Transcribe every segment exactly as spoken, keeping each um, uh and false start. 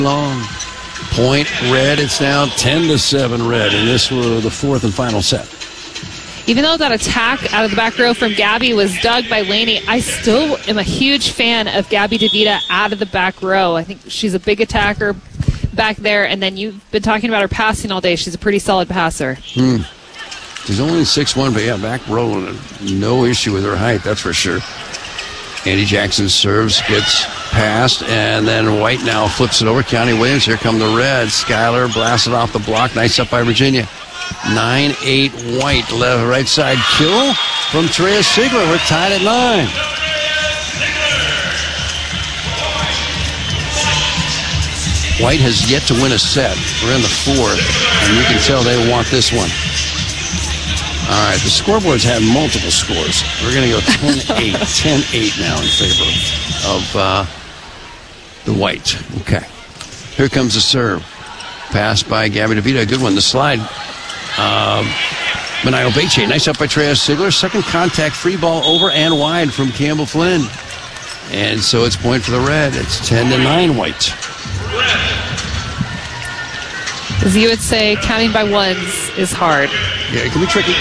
long. Point red. It's now ten to seven red, and this was the fourth and final set. Even though that attack out of the back row from Gabby was dug by Laney, I still am a huge fan of Gabby DeVita out of the back row. I think she's a big attacker back there, and then you've been talking about her passing all day. She's a pretty solid passer. Hmm. She's only six one, but yeah, back row, no issue with her height, that's for sure. Andy Jackson serves, gets passed, and then White now flips it over. Keani Williams, here come the Reds. Schuyler blasted off the block. Nice up by Virginia. nine eight White, left, right side kill from Terea Sigler. We're tied at nine. White has yet to win a set. We're in the fourth, and you can tell they want this one. All right, the scoreboards have multiple scores. We're going to go ten eight. ten eight now in favor of uh, the White. Okay. Here comes the serve. Pass by Gabby DeVita. A good one. The slide. Um, Manayo Beche. Nice up by Terea Sigler. Second contact, free ball over and wide from Campbell Flynn. And so it's point for the Red. It's ten to nine White. As you would say, counting by ones is hard. Yeah, it can be tricky.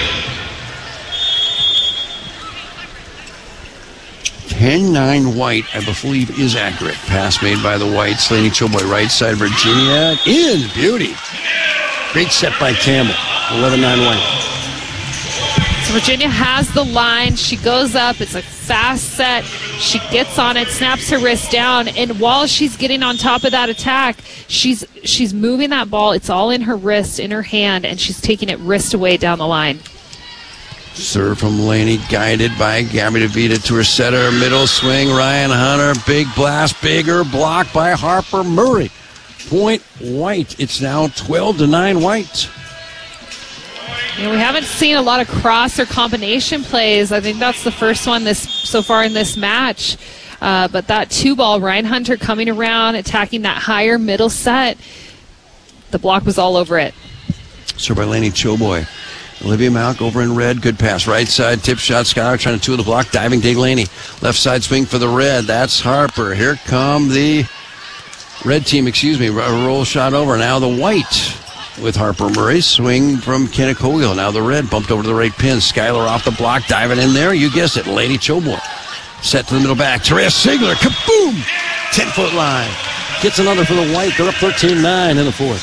ten nine White, I believe, is accurate. Pass made by the Whites. Laney Choboy, right side, Virginia. In beauty. Great set by Campbell. eleven nine White. So Virginia has the line. She goes up. It's a fast set. She gets on it, snaps her wrist down, and while she's getting on top of that attack, she's she's moving that ball. It's all in her wrist, in her hand, and she's taking it wrist away down the line. Serve from Laney, guided by Gabby DeVita to her setter. Middle swing, Ryan Hunter. Big blast, bigger block by Harper Murray. Point White. It's now twelve to nine White. You know, we haven't seen a lot of cross or combination plays. I think that's the first one this so far in this match. Uh, but that two ball, Ryan Hunter coming around, attacking that higher middle set. The block was all over it. Serve by Laney Choboy. Olivia Malk over in red. Good pass. Right side tip shot. Schuyler trying to two of the block. Diving dig Laney. Left side swing for the Red. That's Harper. Here come the Red team, excuse me. Roll shot over. Now the White with Harper Murray. Swing from Kenna Cogill. Now the Red bumped over to the right pin. Schuyler off the block. Diving in there. You guessed it. Laney Choboy. Set to the middle back. Terea Sigler. Kaboom! ten-foot line. Gets another for the White. They're up thirteen nine in the fourth.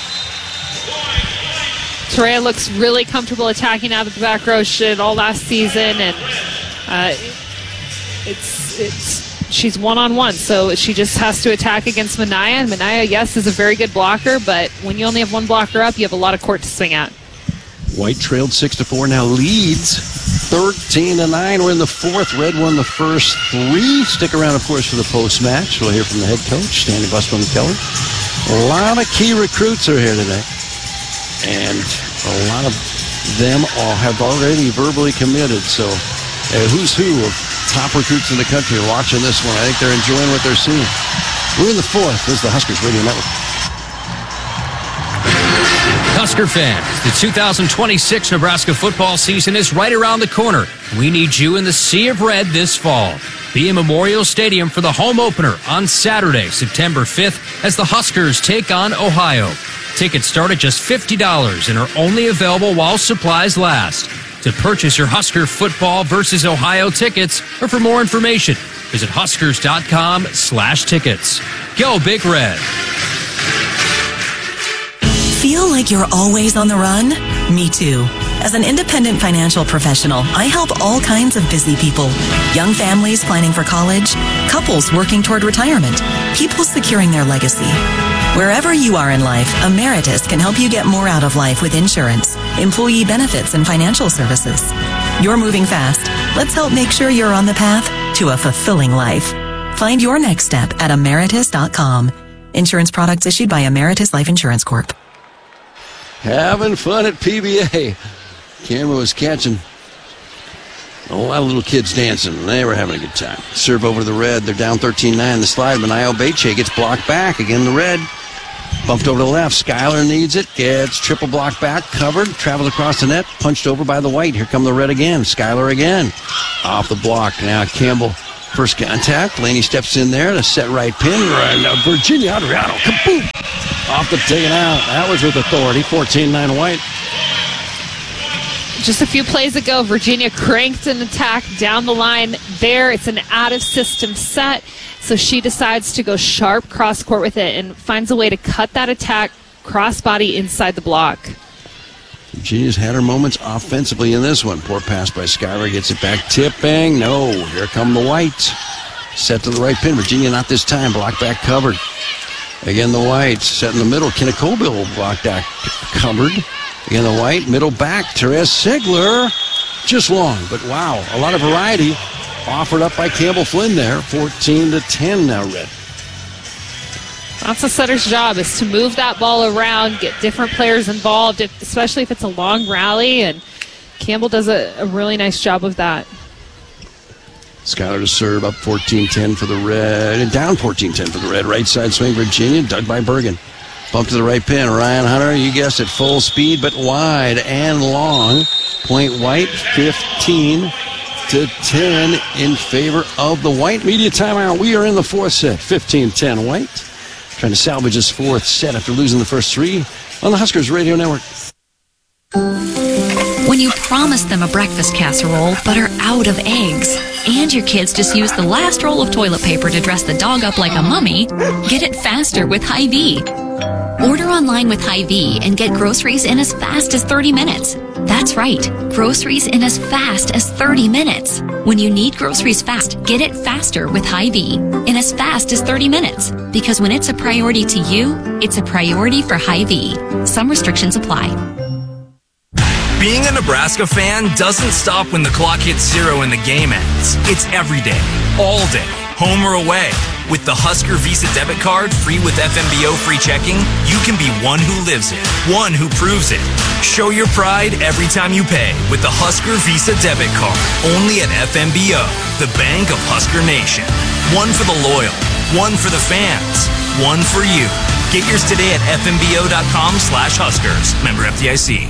Terea looks really comfortable attacking out of the back row. She did all last season, and uh, it's it's she's one-on-one, so she just has to attack against Manaya. And Manaya, yes, is a very good blocker, but when you only have one blocker up, you have a lot of court to swing at. White trailed six to four, now leads thirteen to nine. We're in the fourth. Red won the first three. Stick around, of course, for the post-match. We'll hear from the head coach, Stanley Buscombe Keller. A lot of key recruits are here today, and a lot of them all have already verbally committed. So uh, who's who of top recruits in the country watching this one. I think they're enjoying what they're seeing. We're in the fourth. This is the Huskers Radio Network. Husker fans, the two thousand twenty-six Nebraska football season is right around the corner. We need you in the Sea of Red this fall. Be in Memorial Stadium for the home opener on Saturday, September fifth, as the Huskers take on Ohio. Tickets start at just fifty dollars and are only available while supplies last. To purchase your Husker football versus Ohio tickets, or for more information, visit huskers.com slash tickets. Go Big Red. Feel like you're always on the run? Me too. As an independent financial professional, I help all kinds of busy people. Young families planning for college, couples working toward retirement, people securing their legacy. Wherever you are in life, Emeritus can help you get more out of life with insurance, employee benefits, and financial services. You're moving fast. Let's help make sure you're on the path to a fulfilling life. Find your next step at emeritus dot com. Insurance products issued by Emeritus Life Insurance Corp. Having fun at P B A. Camera was catching a lot of little kids dancing. They were having a good time. Serve over to the Red. They're down thirteen nine. The slide. Manayo Beche gets blocked back. Again, the Red. Bumped over to the left. Schuyler needs it. Gets triple block back. Covered. Travels across the net. Punched over by the White. Here come the Red again. Schuyler again. Off the block. Now Campbell First contact. Laney steps in there to set right pin. Right now, Virginia Adriano. Kaboom! Off the taken out. That was with authority. fourteen nine White. Just a few plays ago, Virginia cranked an attack down the line there. It's an out-of-system set, so she decides to go sharp cross-court with it and finds a way to cut that attack cross-body inside the block. Virginia's had her moments offensively in this one. Poor pass by Schuyler. Gets it back. Tipping. No. Here come the Whites. Set to the right pin. Virginia not this time. Block back covered. Again, the Whites. Set in the middle. Kenna Colville block back covered. Again, the White. Middle back. Therese Sigler. Just long. But wow. A lot of variety offered up by Campbell Flynn there. fourteen to ten now, Red. That's the setter's job, is to move that ball around, get different players involved, if, especially if it's a long rally, and Campbell does a, a really nice job of that. Schuyler to serve, up fourteen ten for the Red, and down fourteen ten for the Red. Right side swing, Virginia, dug by Bergen. Bump to the right pin, Ryan Hunter, you guessed it, full speed, but wide and long. Point White, fifteen to ten in favor of the White. Media timeout, we are in the fourth set, fifteen ten White. Trying to salvage his fourth set after losing the first three on the Huskers Radio Network. When you promise them a breakfast casserole but are out of eggs, and your kids just use the last roll of toilet paper to dress the dog up like a mummy, get it faster with Hy-Vee. Order online with Hy-Vee and get groceries in as fast as thirty minutes. That's right, groceries in as fast as thirty minutes. When you need groceries fast, get it faster with Hy-Vee in as fast as thirty minutes. Because when it's a priority to you, it's a priority for Hy-Vee. Some restrictions apply. Being a Nebraska fan doesn't stop when the clock hits zero and the game ends. It's every day, all day, home or away. With the Husker Visa debit card, free with F M B O free checking, you can be one who lives it, one who proves it. Show your pride every time you pay with the Husker Visa debit card, only at F M B O, the bank of Husker Nation. One for the loyal, one for the fans, one for you. Get yours today at F M B O dot com slash Huskers. Member F D I C.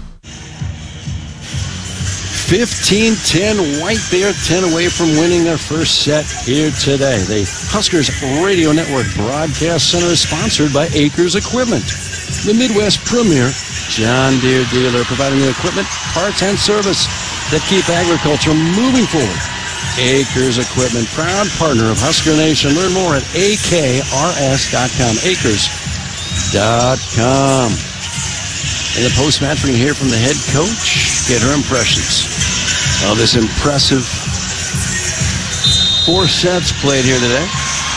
fifteen ten White there, ten away from winning their first set here today. The Huskers Radio Network Broadcast Center is sponsored by Acres Equipment, the Midwest premier John Deere dealer, providing the equipment, parts, and service that keep agriculture moving forward. Acres Equipment, proud partner of Husker Nation. Learn more at A K R S dot com, acres dot com. In the post-match, we're going to hear from the head coach, get her impressions of this impressive four sets played here today.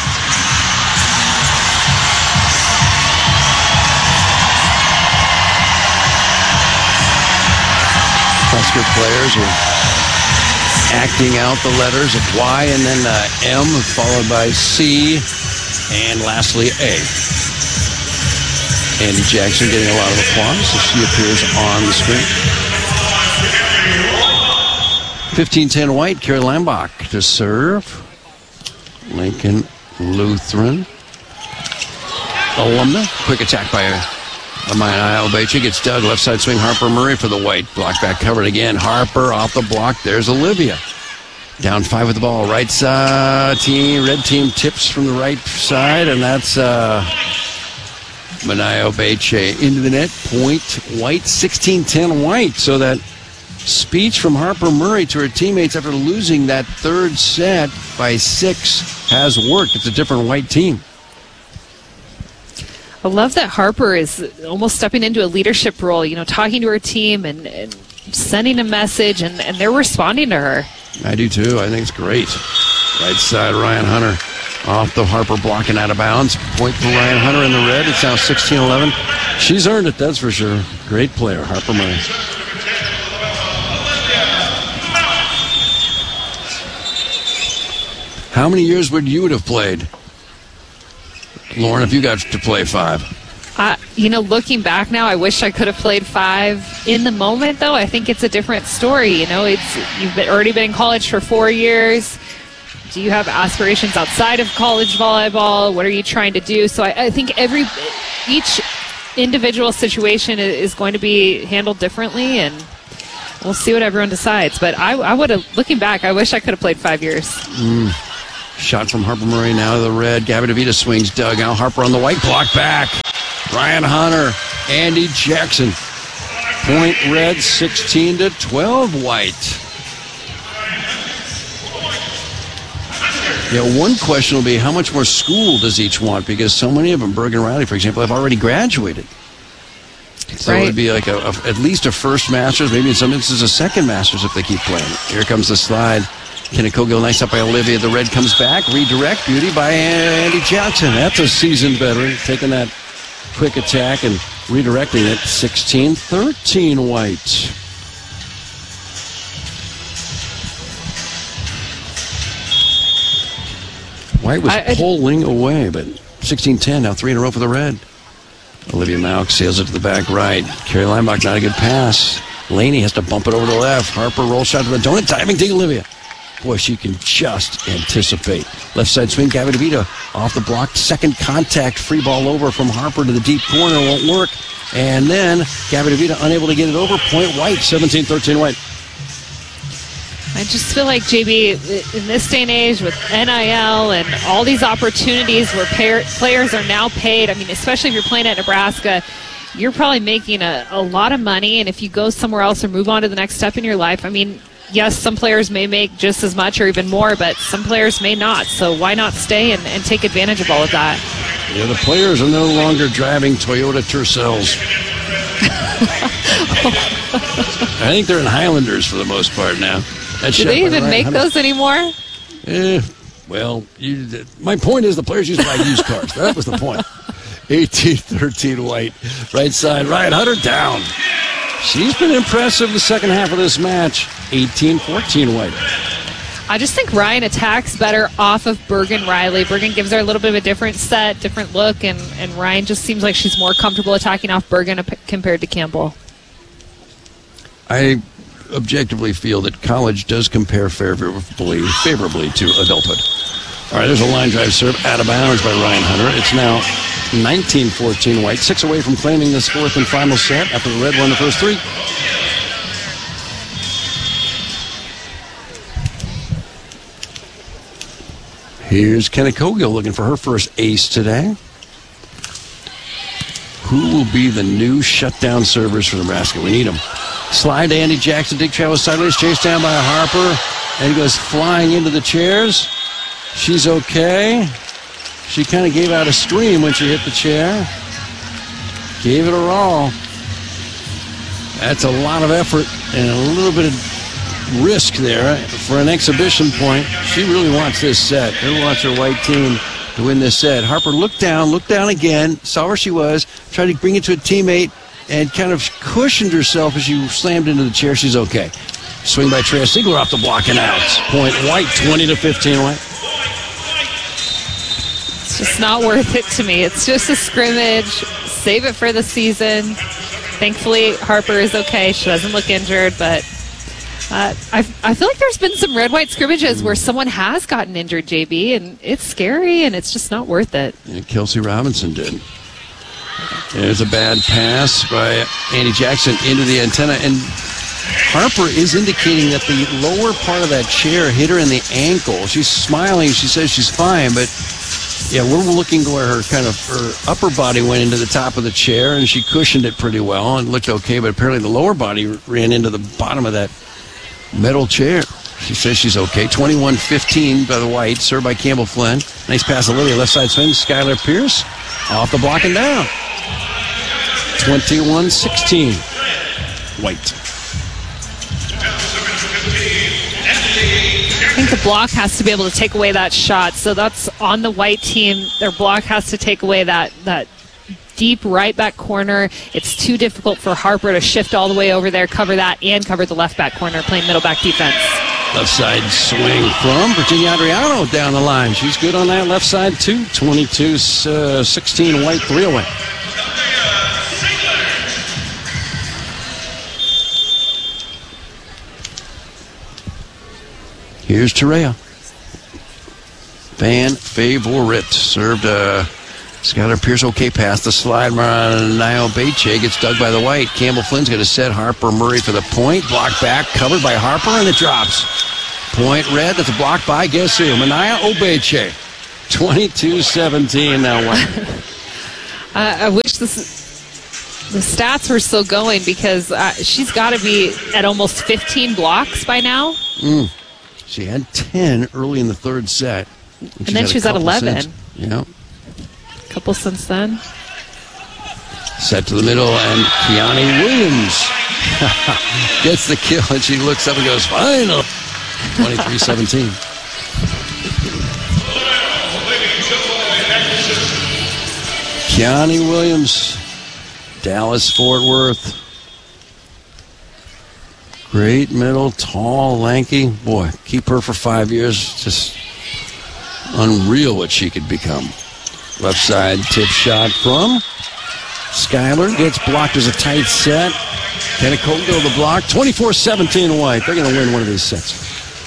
Husker players are acting out the letters of Y and then uh, M, followed by C, and lastly A. Andy Jackson getting a lot of applause as she appears on the screen. fifteen ten White, Carrie Lambach to serve. Lincoln Lutheran alumna. Quick attack by Amaya Obecha. Gets dug. Left side swing. Harper Murray for the White. Block back covered again. Harper off the block. There's Olivia. Down five with the ball. Right side team. Red team tips from the right side. And that's uh, Manaya Obecha into the net. Point White. sixteen ten White. So that speech from Harper Murray to her teammates after losing that third set by six has worked. It's a different White team. I love that Harper is almost stepping into a leadership role, you know, talking to her team and, and sending a message, and, and they're responding to her. I do too. I think it's great. Right side, Ryan Hunter off the Harper block and out of bounds. Point for Ryan Hunter in the red. It's now sixteen eleven. She's earned it, that's for sure. Great player, Harper Murray. How many years would you have played, Lauren, if you got to play five? Uh, you know, looking back now, I wish I could have played five. In the moment, though, I think it's a different story. You know, it's you've been, already been in college for four years. Do you have aspirations outside of college volleyball? What are you trying to do? So I, I think every each individual situation is going to be handled differently, and we'll see what everyone decides. But I, I would have, looking back, I wish I could have played five years. Mm. Shot from Harper Murray now to the red. Gabby DeVita swings. Doug out. Harper on the white. Block back. Ryan Hunter. Andy Jackson. Point red, sixteen to twelve white. Yeah, one question will be how much more school does each want? Because so many of them, Bergen Riley, for example, have already graduated. So right. it would be like a, a, at least a first master's, maybe in some instances a second master's if they keep playing. Here comes the slide. Kennecogo, nice up by Olivia. The red comes back. Redirect. Beauty by Andy Jackson. That's a seasoned veteran taking that quick attack and redirecting it. sixteen thirteen white. White was I, I, pulling away, but sixteen ten, now three in a row for the red. Olivia Mauck sails it to the back right. Carrie Leinbach, not a good pass. Laney has to bump it over to the left. Harper roll shot to the donut, diving to Olivia. Boy, she can just anticipate. Left side swing, Gabby DeVita off the block. Second contact, free ball over from Harper to the deep corner, won't work. And then Gabby DeVita unable to get it over. Point white, seventeen thirteen white. I just feel like, J B, in this day and age with N I L and all these opportunities where pair, players are now paid, I mean, especially if you're playing at Nebraska, you're probably making a, a lot of money. And if you go somewhere else or move on to the next step in your life, I mean, yes, some players may make just as much or even more, but some players may not. So why not stay and, and take advantage of all of that? Yeah, the players are no longer driving Toyota Tercels. I think they're in Highlanders for the most part now. That's Do they even make those anymore? Eh, well, you, my point is the players used to buy used cars. That was the point. eighteen thirteen white. Right side, Ryan Hunter down. She's been impressive the second half of this match. eighteen fourteen white. I just think Ryan attacks better off of Bergen Riley. Bergen gives her a little bit of a different set, different look, and, and Ryan just seems like she's more comfortable attacking off Bergen compared to Campbell. I objectively feel that college does compare favorably, favorably to adulthood. All right, there's a line drive serve out of bounds by Ryan Hunter. It's now nineteen fourteen white, six away from claiming this fourth and final set after the red won the first three. Here's Kennecogo looking for her first ace today. Who will be the new shutdown servers for Nebraska? We need them. Slide to Andy Jackson. Dig travels sideways. Chased down by Harper. And goes flying into the chairs. She's okay. She kind of gave out a scream when she hit the chair. Gave it her all. That's a lot of effort and a little bit of risk there for an exhibition point. She really wants this set. She wants her white team to win this set. Harper looked down, looked down again, saw where she was, tried to bring it to a teammate, and kind of cushioned herself as she slammed into the chair. She's okay. Swing by Treya Siegler off the block and out. Point white, twenty to fifteen white. It's just not worth it to me. It's just a scrimmage. Save it for the season. Thankfully, Harper is okay. She doesn't look injured, but uh, I, I feel like there's been some red-white scrimmages where someone has gotten injured, J B, and it's scary, and it's just not worth it. Yeah, Kelsey Robinson did. There's a bad pass by Andy Jackson into the antenna, and Harper is indicating that the lower part of that chair hit her in the ankle. She's smiling. She says she's fine, but yeah, we're looking where her kind of her upper body went into the top of the chair, and she cushioned it pretty well and looked okay, but apparently the lower body ran into the bottom of that metal chair. She says she's okay. twenty-one fifteen by the white, served by Campbell Flynn. Nice pass, Olivia, left side swing. Skylar Pierce off the block and down. twenty-one sixteen white. I think the block has to be able to take away that shot. So that's on the white team. Their block has to take away that, that deep right back corner. It's too difficult for Harper to shift all the way over there, cover that, and cover the left back corner, playing middle back defense. Left side swing from Virginia Adriano down the line. She's good on that left side, too. twenty-two sixteen white, three away. Here's Terea. Fan favorite. Served uh, Skylar Pierce. Okay pass. The slide. Nio Beche gets dug by the white. Campbell Flynn's going to set Harper Murray for the point. Blocked back. Covered by Harper, and it drops. Point Red. That's a block by, guess who? Manaya Obeche. twenty-two seventeen now. uh, I wish this, the stats were still going because uh, she's got to be at almost fifteen blocks by now. Mm. She had ten early in the third set. And, and then she's at eleven. Since. Yeah. A couple since then. Set to the middle, and Kiani Williams gets the kill, and she looks up and goes, final. twenty-three seventeen. Kiani Williams, Dallas Fort Worth. Great middle, tall, lanky. Boy, keep her for five years. Just unreal what she could become. Left side tip shot from Skyler. Gets blocked as a tight set. Kenny Colton go to the block. twenty-four seventeen White. They're going to win one of these sets.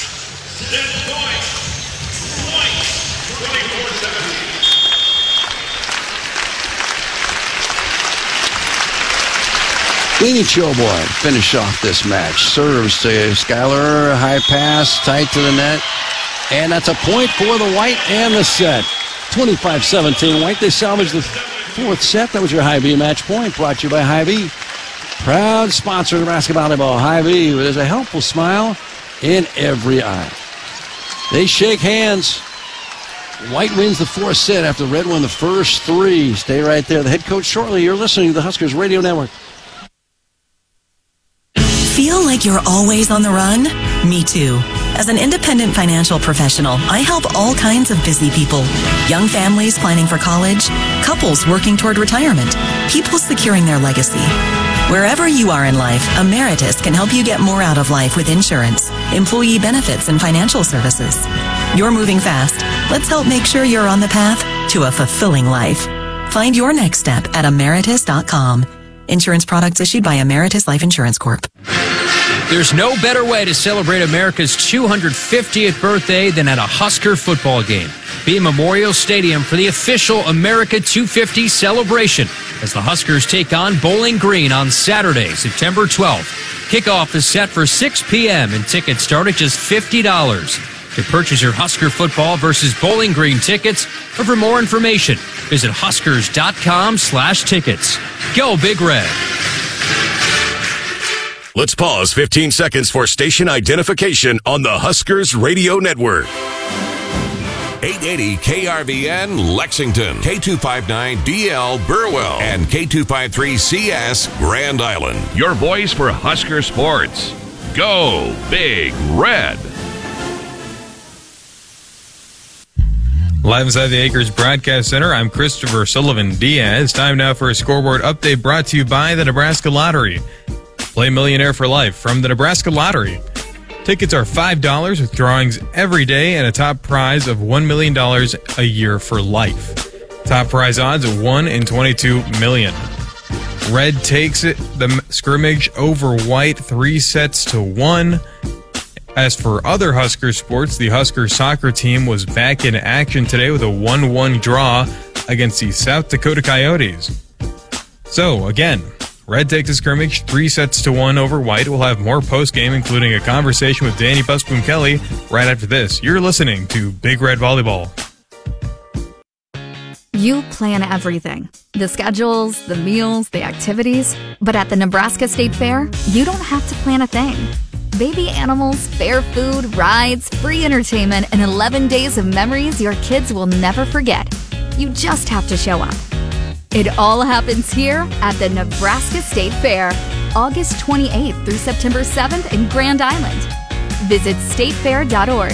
Leanie Choboy finish off this match. Serves to Skyler, high pass, tight to the net. And that's a point for the White and the set. twenty-five seventeen White. They salvaged the fourth set. That was your Hy-Vee match point, brought to you by Hy-Vee. Proud sponsor of Nebraska Volleyball. Hy-Vee, there's a helpful smile in every eye. They shake hands. White wins the fourth set after Red won the first three. Stay right there. The head coach shortly. You're listening to the Huskers Radio Network. Feel like you're always on the run? Me too. As an independent financial professional, I help all kinds of busy people. Young families planning for college, couples working toward retirement, people securing their legacy. Wherever you are in life, Emeritus can help you get more out of life with insurance, employee benefits, and financial services. You're moving fast. Let's help make sure you're on the path to a fulfilling life. Find your next step at emeritus dot com. Insurance products issued by Emeritus Life Insurance Corp. There's no better way to celebrate America's two hundred fiftieth birthday than at a Husker football game. Be at Memorial Stadium for the official America two fifty celebration as the Huskers take on Bowling Green on Saturday, September twelfth. Kickoff is set for six p.m. and tickets start at just fifty dollars. To purchase your Husker football versus Bowling Green tickets, or for more information, visit huskers.com slash tickets. Go Big Red. Let's pause fifteen seconds for station identification on the Huskers Radio Network. eight eighty K R V N Lexington, K two fifty-nine D L Burwell, and K two fifty-three C S Grand Island. Your voice for Husker sports. Go Big Red. Live inside the Acres Broadcast Center, I'm Christopher Sullivan Diaz. Time now for a scoreboard update brought to you by the Nebraska Lottery. Play Millionaire for Life from the Nebraska Lottery. Tickets are five dollars with drawings every day and a top prize of one million dollars a year for life. Top prize odds of one in twenty-two million. Red takes it, the scrimmage over White, three sets to one. As for other Husker sports, the Husker soccer team was back in action today with a one one draw against the South Dakota Coyotes. So, again, Red takes a scrimmage, three sets to one over White. We'll have more post-game, including a conversation with Danny Busboom Kelly right after this. You're listening to Big Red Volleyball. You plan everything. The schedules, the meals, the activities. But at the Nebraska State Fair, you don't have to plan a thing. Baby animals, fair food, rides, free entertainment, and eleven days of memories your kids will never forget. You just have to show up. It all happens here at the Nebraska State Fair, August twenty-eighth through September seventh in Grand Island. Visit state fair dot org.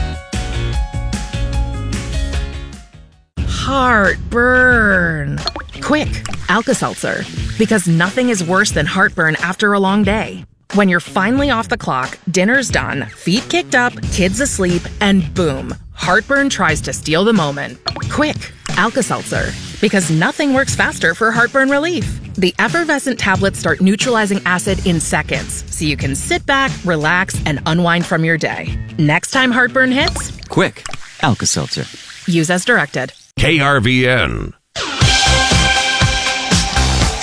Heartburn. Quick, Alka-Seltzer. Because nothing is worse than heartburn after a long day. When you're finally off the clock, dinner's done, feet kicked up, kids asleep, and boom, heartburn tries to steal the moment. Quick, Alka-Seltzer. Because nothing works faster for heartburn relief. The effervescent tablets start neutralizing acid in seconds, so you can sit back, relax, and unwind from your day. Next time heartburn hits, quick, Alka-Seltzer. Use as directed. K R V N.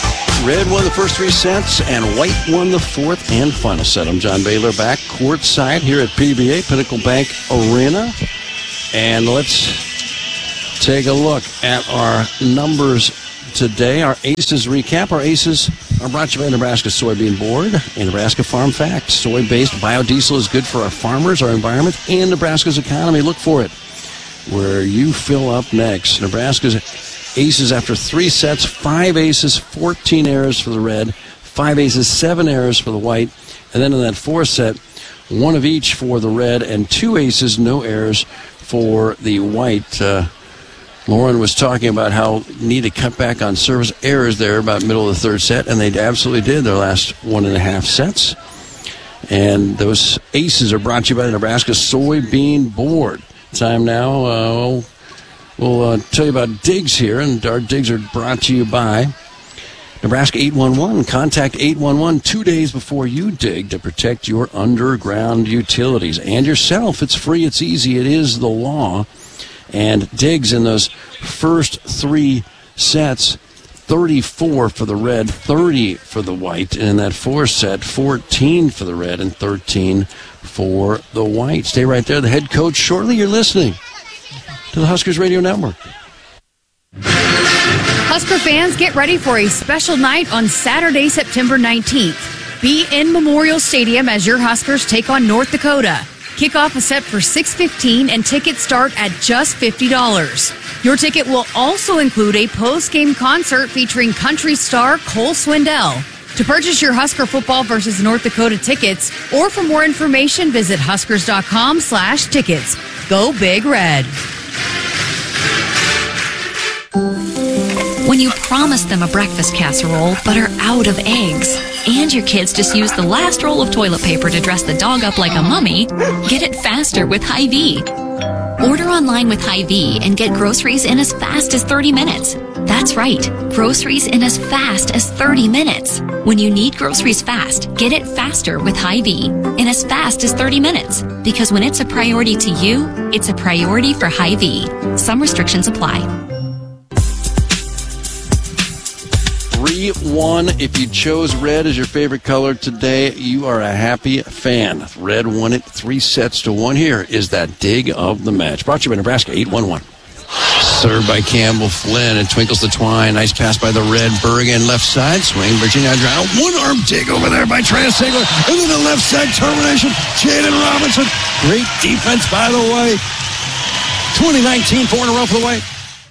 Red won the first three sets, and White won the fourth and final set. I'm John Baylor, back courtside here at P B A, Pinnacle Bank Arena. And let's take a look at our numbers today. Our Aces recap. Our Aces are brought to you by Nebraska Soybean Board and Nebraska Farm Facts. Soy-based biodiesel is good for our farmers, our environment, and Nebraska's economy. Look for it where you fill up next. Nebraska's Aces after three sets, five aces, fourteen errors for the red, five aces, seven errors for the white, and then in that fourth set, one of each for the red and two aces, no errors for the white. Uh, Lauren was talking about how need to cut back on service errors there about middle of the third set, and they absolutely did their last one and a half sets. And those aces are brought to you by the Nebraska Soybean Board. Time now. Uh, We'll uh, tell you about digs here, and our digs are brought to you by Nebraska eight one one. Contact eight one one two days before you dig to protect your underground utilities and yourself. It's free, it's easy, it is the law. And digs in those first three sets, thirty-four for the red, thirty for the white. And in that fourth set, fourteen for the red and thirteen for the white. Stay right there. The head coach shortly. You're listening to the Huskers Radio Network. Husker fans, get ready for a special night on Saturday, September nineteenth. Be in Memorial Stadium as your Huskers take on North Dakota. Kickoff is set for six fifteen and tickets start at just fifty dollars. Your ticket will also include a post-game concert featuring country star Cole Swindell. To purchase your Husker football versus North Dakota tickets, or for more information, visit huskers.com slash tickets. Go Big Red. When you promise them a breakfast casserole but are out of eggs, and your kids just use the last roll of toilet paper to dress the dog up like a mummy, get it faster with Hy-Vee. Order online with Hy-Vee and get groceries in as fast as thirty minutes. That's right, groceries in as fast as thirty minutes. When you need groceries fast, get it faster with Hy-Vee in as fast as thirty minutes. Because when it's a priority to you, it's a priority for Hy-Vee. Some restrictions apply. three one. If you chose red as your favorite color today, you are a happy fan. Red won it three sets to one. Here is that dig of the match. Brought to you by Nebraska eight one one. Served by Campbell Flynn and twinkles the twine. Nice pass by the red. Bergen left side. Swing. Virginia Adriano. One arm dig over there by Trans Segler. And then the left side termination. Jaden Robinson. Great defense by the way. twenty nineteen, four in a row for the White.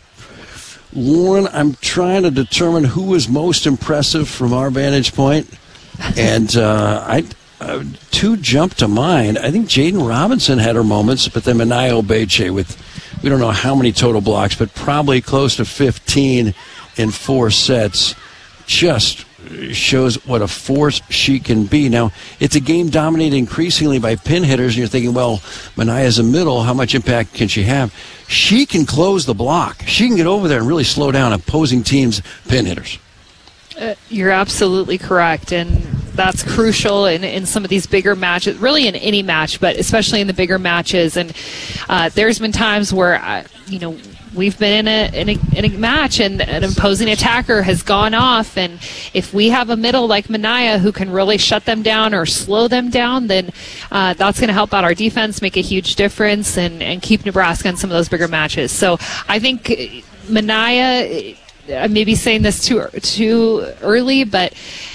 Lauren, I'm trying to determine who was most impressive from our vantage point. And uh, I, uh, two jump to mind. I think Jaden Robinson had her moments, but then Manaya Obeche with, we don't know how many total blocks, but probably close to fifteen in four sets. Just shows what a force she can be. Now, it's a game dominated increasingly by pin hitters, and you're thinking, well, Manaya's a middle. How much impact can she have? She can close the block. She can get over there and really slow down opposing teams' pin hitters. Uh, you're absolutely correct, and that's crucial in, in some of these bigger matches, really in any match, but especially in the bigger matches. And uh, there's been times where, uh, you know, we've been in a, in a in a match and an opposing attacker has gone off, and if we have a middle like Manaya who can really shut them down or slow them down, then uh, that's going to help out our defense, make a huge difference, and, and keep Nebraska in some of those bigger matches. So I think Manaya, I may be saying this too too early, but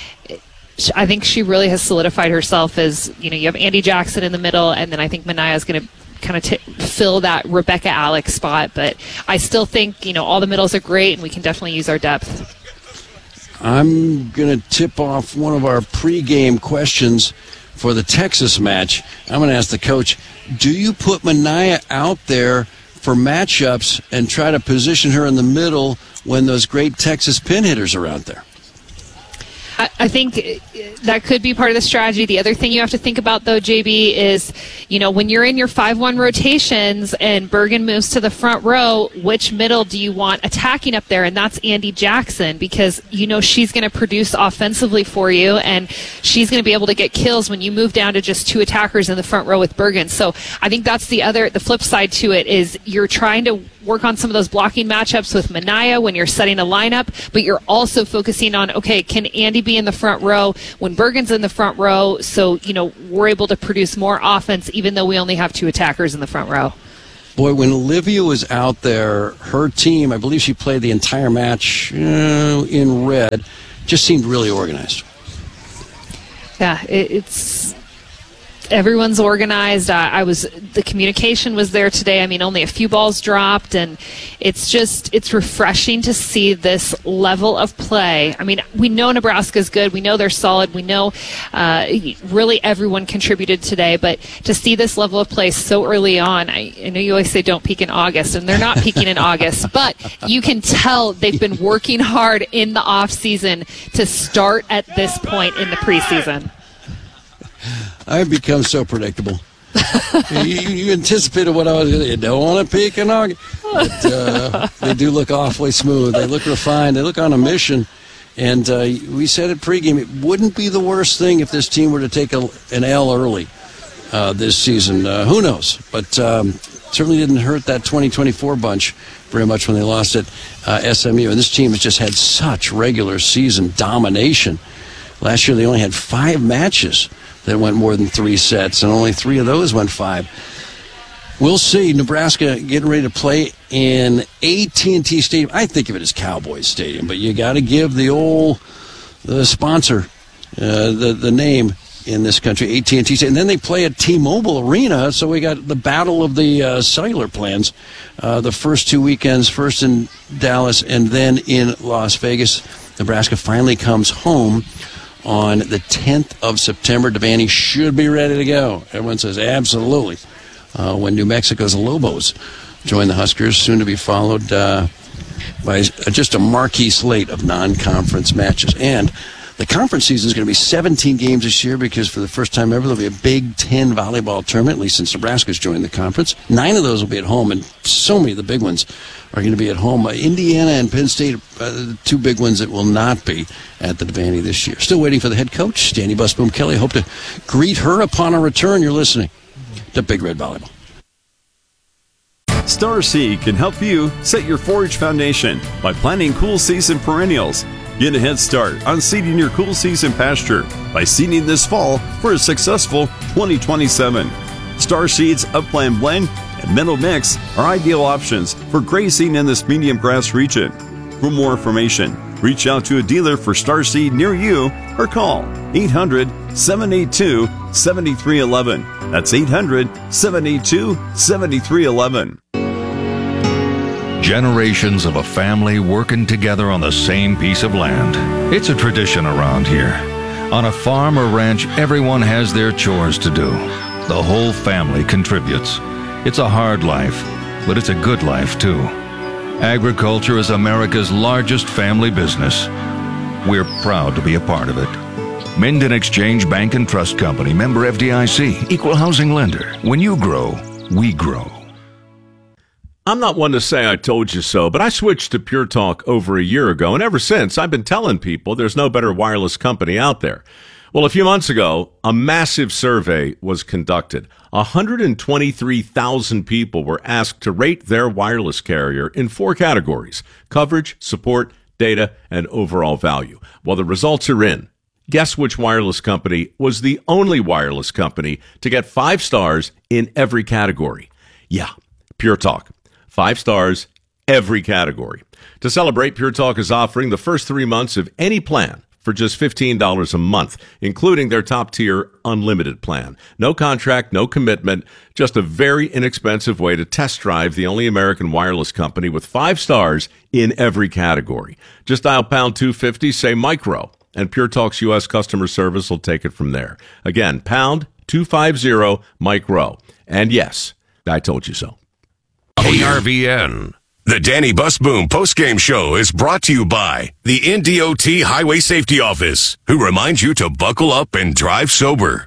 I think she really has solidified herself as, you know, you have Andy Jackson in the middle, and then I think Manaya is going to kind of t- fill that Rebecca Alex spot. But I still think, you know, all the middles are great, and we can definitely use our depth. I'm going to tip off one of our pregame questions for the Texas match. I'm going to ask the coach, do you put Manaya out there for matchups and try to position her in the middle when those great Texas pin hitters are out there? I, I think that could be part of the strategy. The other thing you have to think about, though, J B, is, you know, when you're in your five one rotations and Bergen moves to the front row, which middle do you want attacking up there? And that's Andy Jackson, because, you know, she's going to produce offensively for you, and she's going to be able to get kills when you move down to just two attackers in the front row with Bergen. So I think that's the other, the flip side to it is you're trying to work on some of those blocking matchups with Minaya when you're setting a lineup, but you're also focusing on, okay, can Andy be in the front row when Bergen's in the front row? So, you know, we're able to produce more offense even though we only have two attackers in the front row. Boy, when Olivia was out there, her team, I believe she played the entire match uh, in red, just seemed really organized. Yeah, it, it's everyone's organized. I, I was the communication was there today. I mean, only a few balls dropped, and it's just it's refreshing to see this level of play. I mean, we know Nebraska's good. We know they're solid. We know uh, really everyone contributed today, but to see this level of play so early on, I, I know you always say don't peak in August, and they're not peaking in August, but you can tell they've been working hard in the off season to start at this point in the preseason. I've become so predictable. you, you anticipated what I was going to You don't want to peek in August. But uh, they do look awfully smooth. They look refined. They look on a mission. And uh, we said at pregame, it wouldn't be the worst thing if this team were to take a, an L early uh, this season. Uh, who knows? But um, certainly didn't hurt that twenty twenty-four bunch very much when they lost at uh, S M U. And this team has just had such regular season domination. Last year they only had five matches that went more than three sets, and only three of those went five. We'll see. Nebraska getting ready to play in A T and T Stadium. I think of it as Cowboys Stadium, but you got to give the old the sponsor uh, the the name in this country, A T and T Stadium. And then they play at T-Mobile Arena, so we got the battle of the uh, cellular plans. Uh, the first two weekends, first in Dallas and then in Las Vegas. Nebraska finally comes home on the tenth of September. Devaney should be ready to go. Everyone says absolutely. Uh, when New Mexico's Lobos join the Huskers, soon to be followed uh, by just a marquee slate of non-conference matches. And the conference season is going to be seventeen games this year because for the first time ever there'll be a Big Ten volleyball tournament, at least since Nebraska's joined the conference. Nine of those will be at home, and so many of the big ones are going to be at home. Uh, Indiana and Penn State, uh, the two big ones that will not be at the Devaney this year. Still waiting for the head coach, Danny Busboom Kelly. Hope to greet her upon her return. You're listening to Big Red Volleyball. Star Seed can help you set your forage foundation by planting cool season perennials. Get a head start on seeding your cool season pasture by seeding this fall for a successful twenty twenty-seven. Star Seed's Upland Blend and Meadow Mix are ideal options for grazing in this medium grass region. For more information, reach out to a dealer for Star Seed near you or call eight hundred, seven eight two, seven three one one. That's eight hundred, seven eight two, seven three one one. Generations of a family working together on the same piece of land. It's a tradition around here. On a farm or ranch, everyone has their chores to do. The whole family contributes. It's a hard life, but it's a good life too. Agriculture is America's largest family business. We're proud to be a part of it. Minden Exchange Bank and Trust Company, member F D I C, equal housing lender. When you grow, we grow. I'm not one to say I told you so, but I switched to Pure Talk over a year ago, and ever since, I've been telling people there's no better wireless company out there. Well, a few months ago, a massive survey was conducted. one hundred twenty-three thousand people were asked to rate their wireless carrier in four categories: coverage, support, data, and overall value. Well, the results are in. Guess which wireless company was the only wireless company to get five stars in every category? Yeah, Pure Talk. Five stars, every category. To celebrate, Pure Talk is offering the first three months of any plan for just fifteen dollars a month, including their top-tier unlimited plan. No contract, no commitment, just a very inexpensive way to test drive the only American wireless company with five stars in every category. Just dial pound two fifty, say micro, and Pure Talk's U S customer service will take it from there. Again, pound two fifty, micro. And yes, I told you so. K R V N. The Danny Busboom postgame show is brought to you by the N D O T Highway Safety Office, who reminds you to buckle up and drive sober.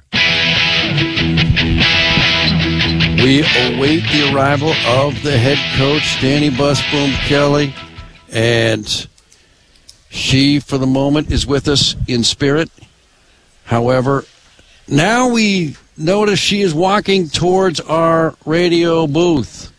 We await the arrival of the head coach, Danny Busboom Kelly, and she, for the moment, is with us in spirit. However, now we notice she is walking towards our radio booth.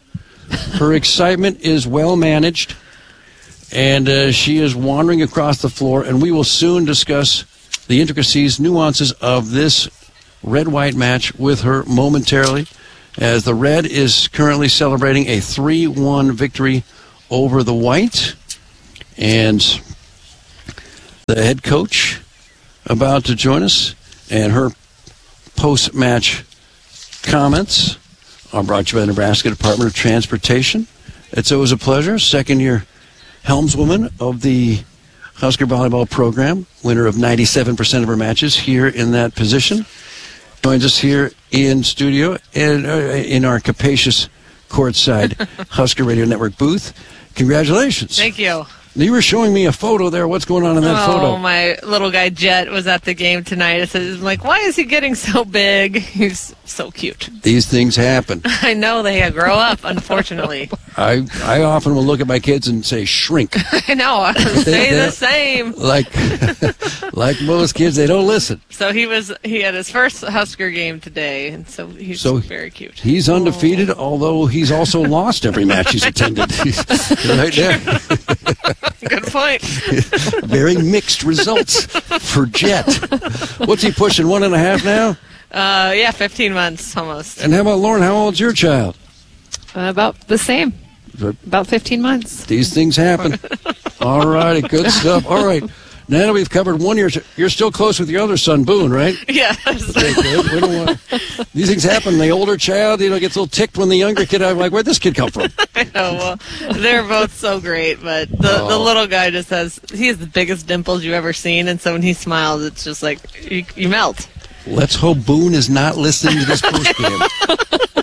Her excitement is well managed, and uh, she is wandering across the floor, and we will soon discuss the intricacies, nuances of this red-white match with her momentarily, as the red is currently celebrating a three one victory over the white, and the head coach about to join us, and her post-match comments are brought to you by the Nebraska Department of Transportation. It's always a pleasure. Second-year helmswoman of the Husker volleyball program, winner of ninety-seven percent of her matches here in that position, joins us here in studio and uh, in our capacious courtside Husker Radio Network booth. Congratulations. Thank you. You were showing me a photo there. What's going on in that oh, photo? Oh, my little guy Jet was at the game tonight. I said, I'm like, why is he getting so big? He's so cute. These things happen. I know they grow up, unfortunately. I I often will look at my kids and say, shrink. I know. I say the same. Like, like most kids, they don't listen. So he was. He had his first Husker game today, and so he's so very cute. He's undefeated, oh. although he's also lost every match he's attended. Right there. Good point. Very mixed results for Jet. What's he pushing, one and a half now? Uh, yeah, fifteen months almost. And how about Lauren? How old's your child? Uh, about the same. About fifteen months. These things happen. All righty, good stuff. All right. Now that we've covered one year, you're still close with your other son, Boone, right? Yeah. Okay, good. We don't want, these things happen. The older child, you know, gets a little ticked when the younger kid, I'm like, where'd this kid come from? I know. Well, they're both so great, but the, oh. the little guy just has, he has the biggest dimples you've ever seen, and so when he smiles, it's just like, you, you melt. Let's hope Boone is not listening to this postgame.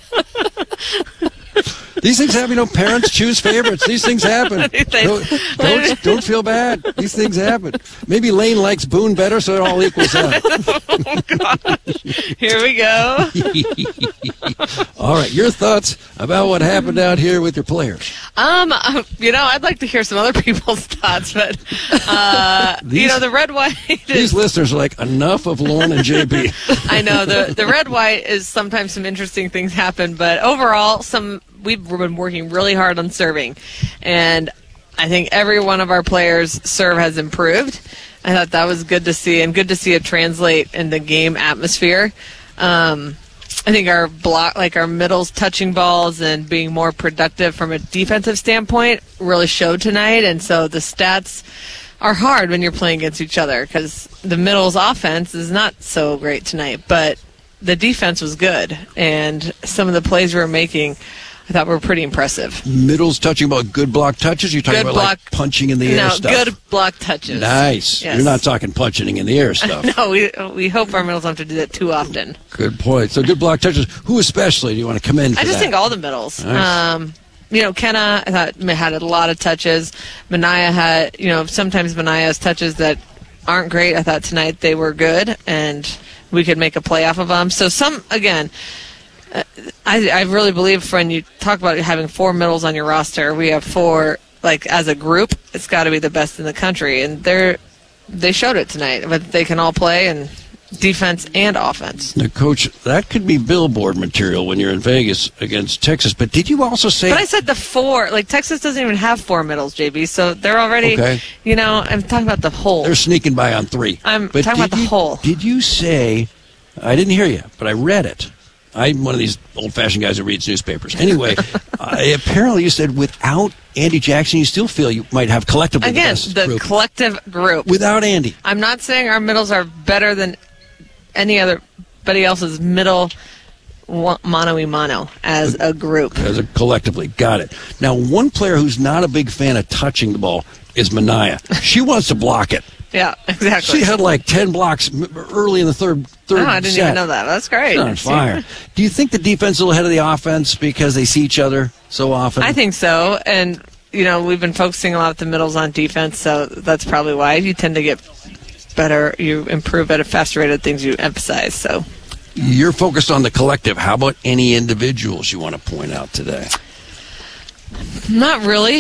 These things happen. You know, parents choose favorites. These things happen. Don't, don't, don't feel bad. These things happen. Maybe Lane likes Boone better, so it all equals out. Oh, gosh. Here we go. All right, your thoughts about what happened out here with your players? Um, you know, I'd like to hear some other people's thoughts, but, uh, these, you know, the red-white is... These listeners are like, enough of Lauren and J B. I know. The, the red-white is sometimes some interesting things happen, but overall, some... We've been working really hard on serving, and I think every one of our players' serve has improved. I thought that was good to see, and good to see it translate in the game atmosphere. Um, I think our block, like our middles touching balls and being more productive from a defensive standpoint really showed tonight, and so the stats are hard when you're playing against each other because the middles offense is not so great tonight, but the defense was good, and some of the plays we were making I thought were pretty impressive. Middles touching about good block touches? You're talking good about block, like punching in the no, air stuff? No, good block touches. Nice. Yes. You're not talking punching in the air stuff. No, we we hope our middles don't have to do that too often. Good point. So good block touches. Who especially do you want to commend for I just that? think all the middles. Nice. Um, you know, Kenna I thought had a lot of touches. Manaya had, you know, sometimes Manaya has touches that aren't great. I thought tonight they were good, and we could make a play off of them. So some, again... Uh, I, I really believe when you talk about having four middles on your roster, we have four, like, as a group, it's got to be the best in the country. And they're, they showed it tonight, but they can all play and defense and offense. Now, Coach, that could be billboard material when you're in Vegas against Texas, but did you also say... But I said the four. Like, Texas doesn't even have four middles, J B, so they're already, okay. You know, I'm talking about the whole. They're sneaking by on three. I'm but talking about the you, whole. Did you say... I didn't hear you, but I read it. I'm one of these old-fashioned guys who reads newspapers. Anyway, uh, apparently you said without Andy Jackson, you still feel you might have collectively Again, the best the group. collective group. Without Andy. I'm not saying our middles are better than any other, anybody else's middle mano-y-mano as a group. As a collectively. Got it. Now, one player who's not a big fan of touching the ball is Manaya. She wants to block it. Yeah, exactly. She had like ten blocks early in the third third Oh, I didn't set. even know that. That's great. She's on fire. Do you think the defense is a little ahead of the offense because they see each other so often? I think so. And, you know, we've been focusing a lot of the middles on defense, so that's probably why. You tend to get better. You improve at a faster rate of things you emphasize. So you're focused on the collective. How about any individuals you want to point out today? Not really.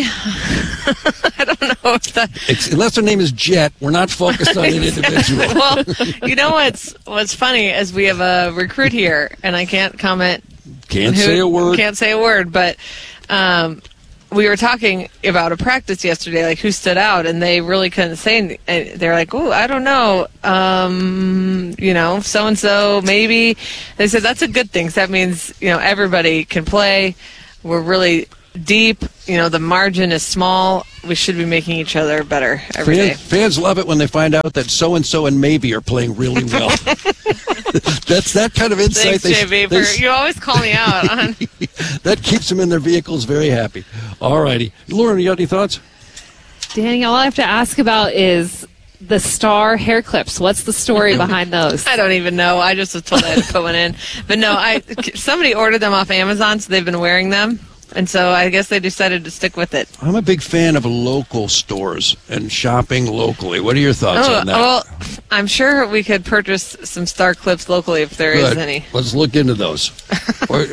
I don't know if that... It's, unless their name is Jet, we're not focused on an individual. Well, you know what's what's funny is we have a recruit here, and I can't comment Can't Can't who say a word. Can't say a word, but um, we were talking about a practice yesterday, like who stood out, and they really couldn't say anything. They're like, oh, I don't know, um, you know, so-and-so, maybe. They said that's a good thing, 'cause that means, you know, everybody can play. We're really deep. You know, the margin is small. We should be making each other better every Fans, day. fans love it when they find out that so-and-so and maybe are playing really well. That's that kind of insight. Thanks, they, J B. they- For, you always call me out on. that keeps them in their vehicles very happy. All righty. Lauren, you got any thoughts? Danny, all I have to ask about is the star hair clips. What's the story behind those? I don't even know. I just was told I had to put one in. But no, I somebody ordered them off Amazon, so they've been wearing them. And so I guess they decided to stick with it. I'm a big fan of local stores and shopping locally. What are your thoughts Oh, on that? well, I'm sure we could purchase some star clips locally if there is Good. any. Let's look into those. Or-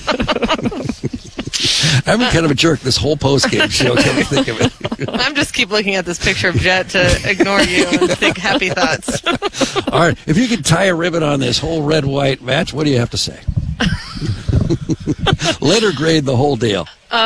I've been kind of a jerk this whole post-game show, come to think of it. I'm just keep looking at this picture of Jet to ignore you and think happy thoughts. All right, if you could tie a ribbon on this whole red-white match, what do you have to say? Letter grade the whole deal.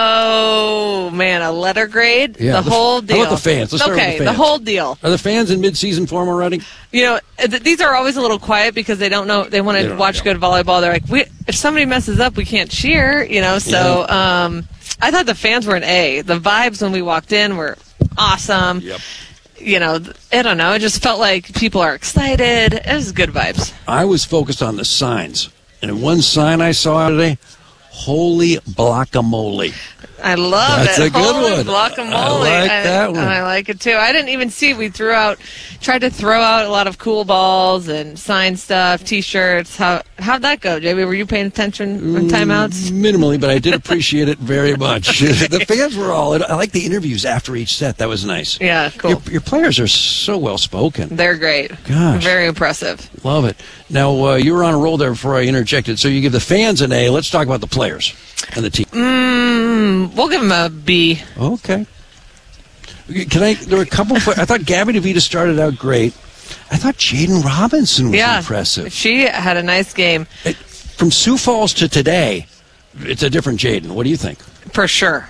Oh, man, a letter grade? Yeah, the, the- whole how deal. about the fans? Let's start with okay, the fans. whole deal. Are the fans in mid-season form already? You know, th- these are always a little quiet because they don't know, they want They to don't watch know. good volleyball. They're like, we, if somebody messes up, we can't cheer, you know, so um, I thought the fans were an A. The vibes when we walked in were awesome. Yep. You know, th- I don't know, it just felt like people are excited. It was good vibes. I was focused on the signs. And one sign I saw today, holy guacamole. I love That's it. a good Holy one. Guacamole. I like that one. I like it too. I didn't even see. We threw out, tried to throw out a lot of cool balls and sign stuff, T-shirts. How how'd that go, J B? Were you paying attention on timeouts? Minimally, but I did appreciate it very much. The fans were all, I like the interviews after each set. That was nice. Yeah, cool. Your, your players are so well spoken. They're great. Gosh. Very impressive. Love it. Now, uh, you were on a roll there before I interjected. So you give the fans an A. Let's talk about the players and the team. Mm, we'll give them a B. Okay. Can I? There were a couple. I thought Gabby DeVita started out great. I thought Jaden Robinson was Yeah, impressive. she had a nice game. It, from Sioux Falls to today, it's a different Jaden. What do you think? For sure.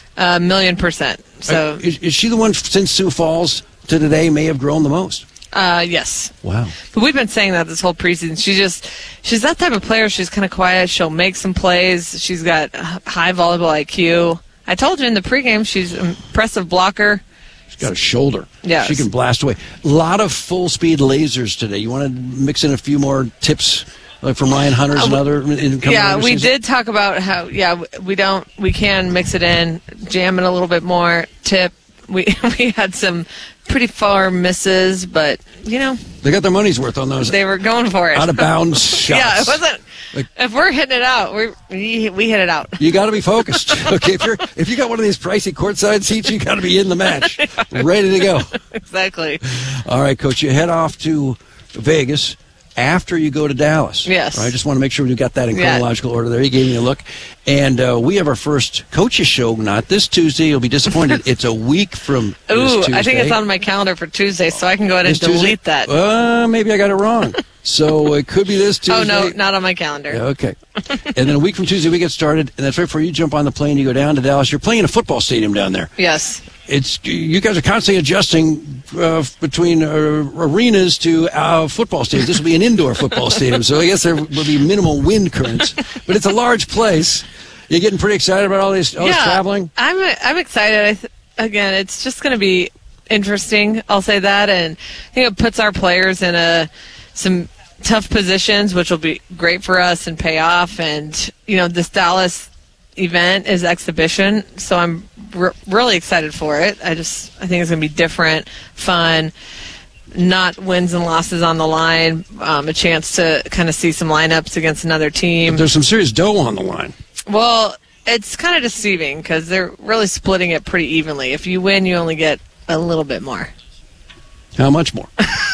A million percent. So, Uh, is, is she the one since Sioux Falls to today may have grown the most? uh, yes. Wow. But we've been saying that this whole preseason. She just, she's that type of player. She's kind of quiet. She'll make some plays. She's got high volleyball I Q. I told you in the pregame, she's an impressive blocker. She's got a shoulder. Yes. She can blast away. A lot of full-speed lasers today. You want to mix in a few more tips like from Ryan Hunters and other incoming Yeah, we overseas? did talk about how, yeah, we don't, we can mix it in, jam it a little bit more, tip. We, we had some pretty far misses, but, you know, They got their money's worth on those they were going for it. out of bounds shots. Yeah, it wasn't. Like- if we're hitting it out, we we, we hit it out. You got to be focused. Okay, if you're if you got one of these pricey courtside seats, you got to be in the match, ready to go. Exactly. All right, Coach, you head off to Vegas after you go to Dallas. Yes. All right, I just want to make sure you got that in Yeah. chronological order there. You gave me a look. And uh, we have our first coaches show, not this Tuesday. You'll be disappointed. It's a week from this Ooh, Tuesday. I think it's on my calendar for Tuesday, so I can go ahead and This Tuesday? delete that. Uh, maybe I got it wrong. So it could be this Tuesday. Oh, no, not on my calendar. Yeah, okay. And then a week from Tuesday, we get started, and that's right before you jump on the plane, you go down to Dallas. You're playing in a football stadium down there. Yes. It's you guys are constantly adjusting uh, between uh, arenas to uh, football stadiums. This will be an indoor football stadium, so I guess there will be minimal wind currents. But it's a large place. You're getting pretty excited about all this, all this yeah, traveling? I'm I'm excited. I th- again, it's just going to be interesting. I'll say that, and I think it puts our players in a some tough positions, which will be great for us and pay off. And you know, this Dallas event is exhibition, so I'm r- really excited for it. I just I think it's going to be different, fun. Not wins and losses on the line, um, a chance to kind of see some lineups against another team. There's some serious dough on the line. Well, it's kind of deceiving because they're really splitting it pretty evenly. If you win, you only get a little bit more. How much more?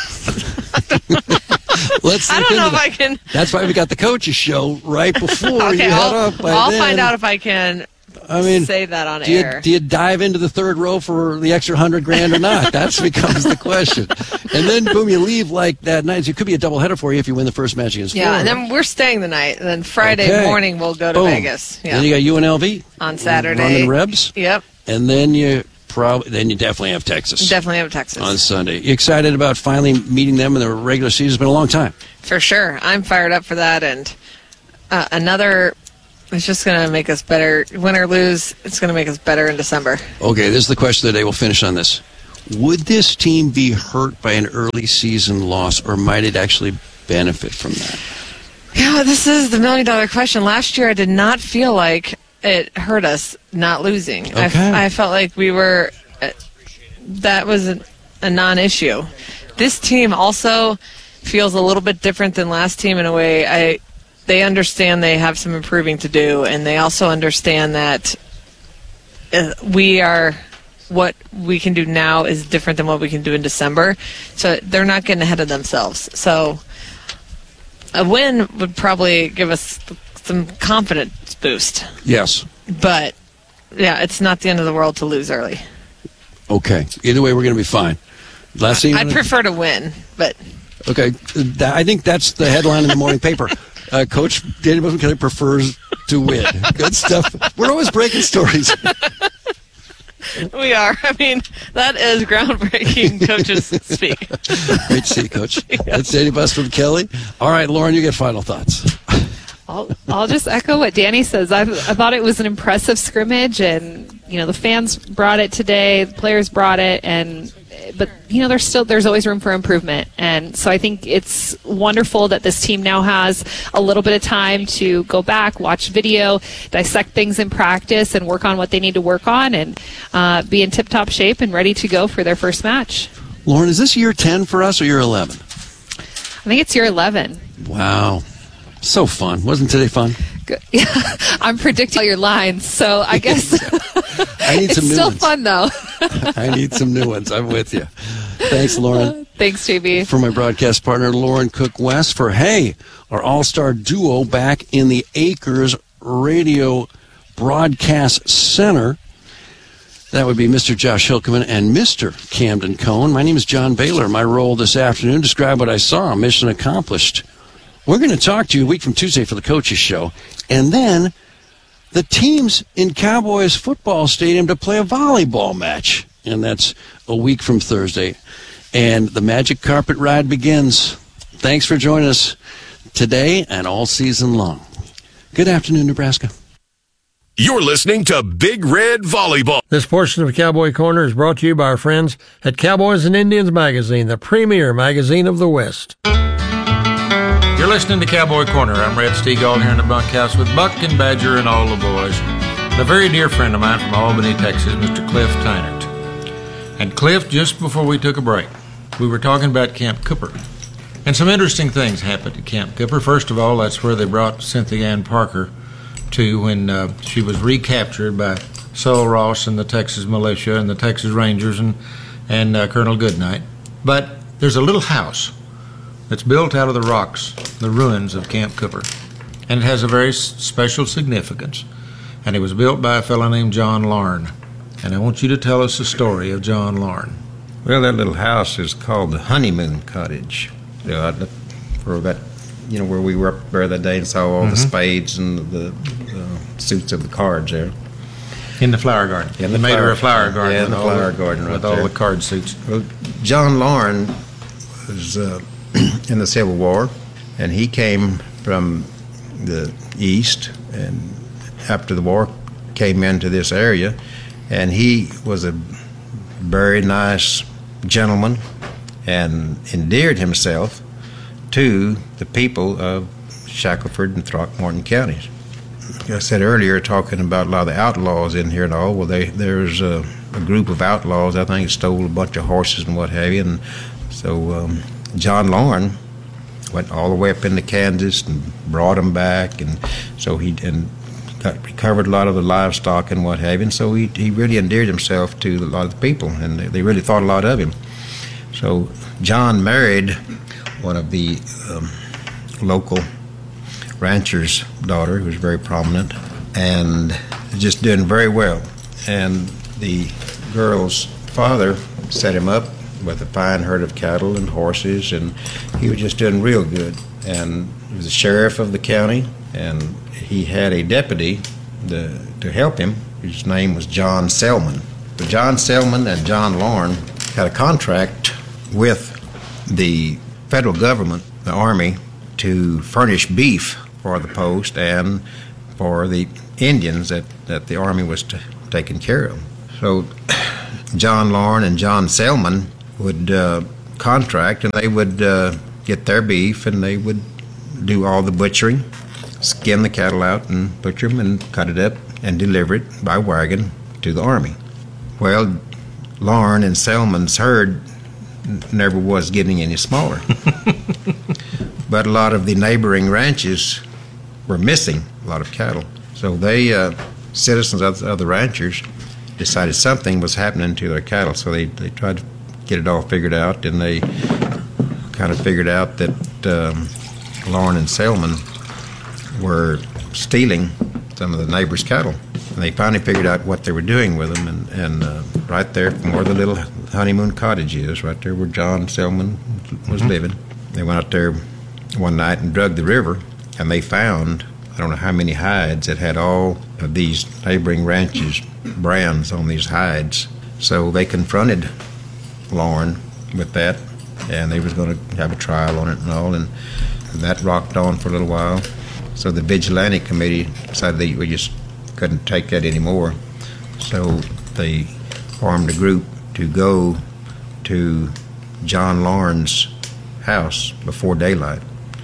Let's I look don't know if into I that. can. That's why we got the coaches show right before Okay, you head I'll, up. By I'll then. find out if I can I mean, say that on do you, air. do you dive into the third row for the extra hundred grand or not? That becomes the question. And then, boom, you leave like that night. So it could be a doubleheader for you if you win the first match against Yeah, Florida. and then we're staying the night. And then Friday Okay. morning we'll go to Boom. Vegas. Yeah. Then you got U N L V on Saturday. running Rebs. Yep. And then you probably then you definitely have Texas Definitely have Texas. on Sunday. You excited about finally meeting them in the regular season? It's been a long time. For sure. I'm fired up for that. And uh, another, it's just going to make us better. Win or lose, it's going to make us better in December. Okay, this is the question of the day. We'll finish on this. Would this team be hurt by an early season loss, or might it actually benefit from that? Yeah, this is the million dollar question. Last year I did not feel like it hurt us not losing. Okay. I, I felt like we were, uh, that was a, a non-issue. This team also feels a little bit different than last team in a way. I They understand they have some improving to do, and they also understand that uh, we are, what we can do now is different than what we can do in December. So they're not getting ahead of themselves. So a win would probably give us some confidence boost. Yes. But, yeah, it's not the end of the world to lose early. Okay. Either way, we're going to be fine. Last thing. I'd prefer to win, but Okay. That, I think that's the headline in the morning paper. Uh, Coach Daniel McKelly prefers to win. Good stuff. We're always breaking stories. we are. I mean, that is groundbreaking coaches speak. Great to see you, Coach. That's Danny Buster from Kelly. All right, Lauren, you get final thoughts. I'll, I'll just echo what Danny says. I, I thought it was an impressive scrimmage, and you know the fans brought it today, the players brought it, and but you know there's still there's always room for improvement, and so I think it's wonderful that this team now has a little bit of time to go back, watch video, dissect things in practice, and work on what they need to work on, and uh, be in tip-top shape and ready to go for their first match. Lauren, is this year ten for us or year eleven? I think it's year eleven. Wow. So fun. Wasn't today fun? Good. Yeah, I'm predicting all your lines, so I guess I need it's some new still ones. fun, though. I need some new ones. I'm with you. Thanks, Lauren. Thanks, J B. For my broadcast partner, Lauren Cook West, for, hey, our all-star duo back in the Acres Radio Broadcast Center. That would be Mister Josh Hilkeman and Mister Camden Cohn. My name is John Baylor. My role this afternoon, describe what I saw. Mission accomplished. We're going to talk to you a week from Tuesday for the Coaches Show. And then the teams in Cowboys football stadium to play a volleyball match. And that's a week from Thursday. And the magic carpet ride begins. Thanks for joining us today and all season long. Good afternoon, Nebraska. You're listening to Big Red Volleyball. This portion of Cowboy Corner is brought to you by our friends at Cowboys and Indians Magazine, the premier magazine of the West. You're listening to Cowboy Corner. I'm Red Stegall here in the bunkhouse with Buck and Badger and all the boys. And a very dear friend of mine from Albany, Texas, Mister Cliff Tynert. And Cliff, just before we took a break, we were talking about Camp Cooper. And some interesting things happened at Camp Cooper. First of all, that's where they brought Cynthia Ann Parker to when uh, she was recaptured by Sol Ross and the Texas militia and the Texas Rangers and, and uh, Colonel Goodnight. But there's a little house that's built out of the rocks, the ruins of Camp Cooper. And it has a very s- special significance. And it was built by a fellow named John Larn. And I want you to tell us the story of John Larn. Well, that little house is called the Honeymoon Cottage. You know, I- for that, you know, where we were up there that day and saw all the Mhm. spades and the, the suits of the cards there. In the flower garden. In They the made her a flower- flower garden. yeah, in with the all flower garden right With all there. the card suits. Well, John Larn was uh, in the Civil War, and he came from the east, and after the war came into this area, and he was a very nice gentleman and endeared himself to the people of Shackelford and Throckmorton counties. Like I said earlier, talking about a lot of the outlaws in here and all, well, they, there's a, a group of outlaws, I think, stole a bunch of horses and what have you, and so um, John Larn went all the way up into Kansas and brought them back, and so he and got, recovered a lot of the livestock and what have you, and so he, he really endeared himself to a lot of the people, and they, they really thought a lot of him. So John married one of the um, local rancher's daughter, who was very prominent, and just doing very well. And the girl's father set him up with a fine herd of cattle and horses, and he was just doing real good. And he was the sheriff of the county, and he had a deputy to, to help him. His name was John Selman. But John Selman and John Lorne had a contract with the federal government, the Army, to furnish beef for the post and for the Indians that, that the Army was t- taking care of. So John Lorne and John Selman would uh, contract, and they would uh, get their beef, and they would do all the butchering, skin the cattle out and butcher them and cut it up and deliver it by wagon to the Army. Well, Lorne and Selman's herd never was getting any smaller. But a lot of the neighboring ranches were missing a lot of cattle. So they, uh, citizens of the other ranchers, decided something was happening to their cattle. So they, they tried to get it all figured out, and they kind of figured out that um, Lorne and Selman were stealing some of the neighbors' cattle. And they finally figured out what they were doing with them, and, and uh, right there from where the little honeymoon cottage is, right there where John Selman was mm-hmm. living, they went out there one night and dug the river, and they found, I don't know how many hides that had all of these neighboring ranches' brands on these hides. So they confronted Lorne with that, and they was going to have a trial on it and all, and that rocked on for a little while. So the vigilante committee decided they we just couldn't take that anymore. So they formed a group to go to John Lorne's house before daylight.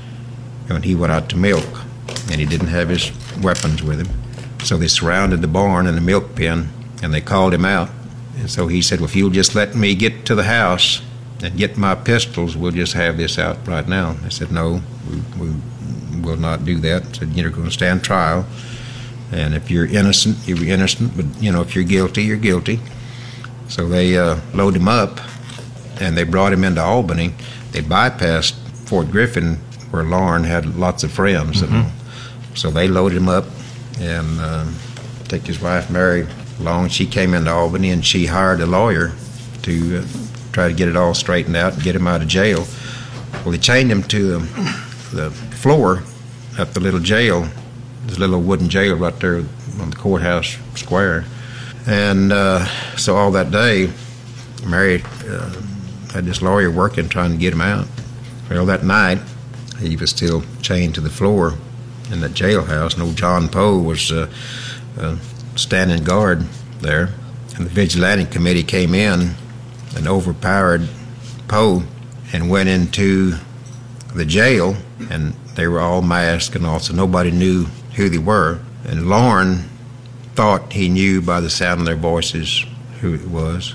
And he went out to milk, and he didn't have his weapons with him. So they surrounded the barn and the milk pen, and they called him out. And so he said, well, if you'll just let me get to the house and get my pistols, we'll just have this out right now. They said, no, we, we will not do that. They said, you're going to stand trial. And if you're innocent, you're innocent. But, you know, if you're guilty, you're guilty. So they uh, loaded him up, and they brought him into Albany. They bypassed Fort Griffin, where Lorne had lots of friends. Mm-hmm. And so they loaded him up, and uh, took his wife, Mary, along. She came into Albany, and she hired a lawyer to uh, try to get it all straightened out and get him out of jail. Well, they chained him to um, the floor at the little jail, this little wooden jail right there on the courthouse square. And uh, so all that day, Mary uh, had this lawyer working trying to get him out. Well, that night, he was still chained to the floor in that jailhouse, and old John Poe was uh, uh, standing guard there. And the vigilante committee came in and overpowered Poe and went into the jail, and they were all masked and all, so nobody knew who they were. And Lorne thought he knew by the sound of their voices who it was,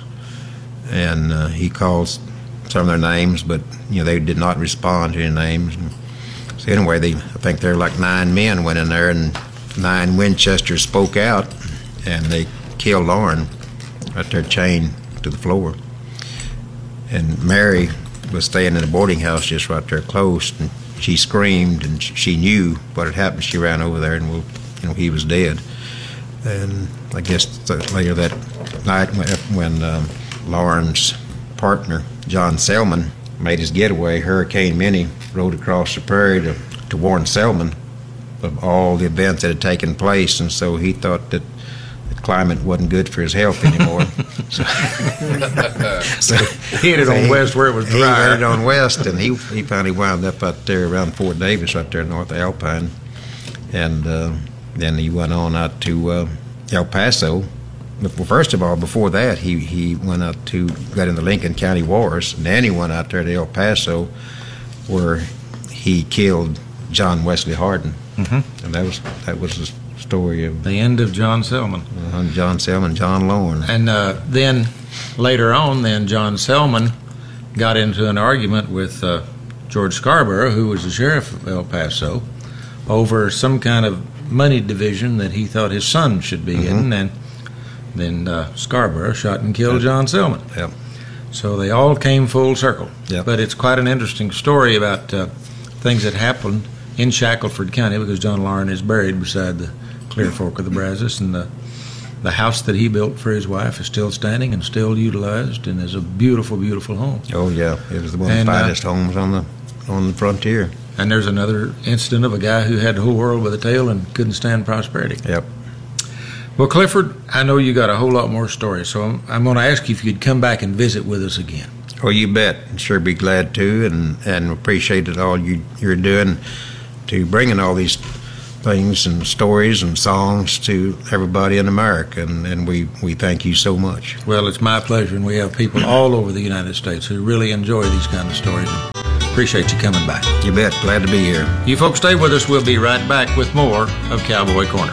and uh, he called some of their names, but you know they did not respond to any names. And so anyway, they I think there were like nine men went in there, and nine Winchesters spoke out, and they killed Lorne right there, chained to the floor. And Mary was staying in a boarding house just right there close, and she screamed, and she knew what had happened. She ran over there, and well, you know he was dead. And I guess later that night, when um, Lorne's partner John Selman made his getaway, Hurricane Minnie rode across the prairie to, to warn Selman of all the events that had taken place, and so he thought that the climate wasn't good for his health anymore. so, so he headed so on he, west where it was dry. He headed on west, and he he finally wound up out there around Fort Davis, right there north of Alpine, and uh, then he went on out to uh, El Paso. Well, first of all, before that, he, he went out to, got in the Lincoln County Wars, and then he went out there to El Paso, where he killed John Wesley Hardin. Mm-hmm. And that was that was the story of... The end of John Selman. Uh, John Selman, John Lorne. And uh, then, later on, then, John Selman got into an argument with uh, George Scarborough, who was the sheriff of El Paso, over some kind of money division that he thought his son should be mm-hmm. in, and then uh, Scarborough shot and killed yep. John Selman. Yep. So they all came full circle. Yep. But it's quite an interesting story about uh, things that happened in Shackelford County, because John Lorne is buried beside the Clear Fork of the Brazos, and the the house that he built for his wife is still standing and still utilized, and is a beautiful, beautiful home. Oh yeah, it was one of And, the uh, finest homes on the on the frontier. And there's another incident of a guy who had the whole world with a tail and couldn't stand prosperity. Yep. Well, Clifford, I know you got a whole lot more stories, so I'm, I'm going to ask you if you could come back and visit with us again. Oh, you bet. I'd sure be glad to, and and appreciate it all you you're doing to bringing all these things and stories and songs to everybody in America, and, and we, we thank you so much. Well, it's my pleasure, and we have people all over the United States who really enjoy these kind of stories. Appreciate you coming by. You bet. Glad to be here. You folks stay with us. We'll be right back with more of Cowboy Corner.